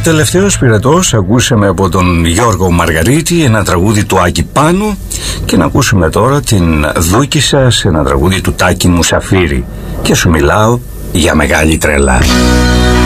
τελευταίος πυρετός ακούσαμε από τον Γιώργο Μαργαρίτη ένα τραγούδι του Άκη Πάνου και να ακούσουμε τώρα την Δούκισσα σε ένα τραγούδι του Τάκη Μουσαφίρη και σου μιλάω για μεγάλη τρέλα.